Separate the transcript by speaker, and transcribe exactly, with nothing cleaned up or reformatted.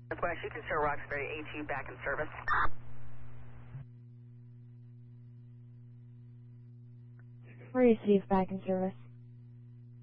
Speaker 1: Northwest, you can show Roxbury A two back in service.
Speaker 2: Receive back in service.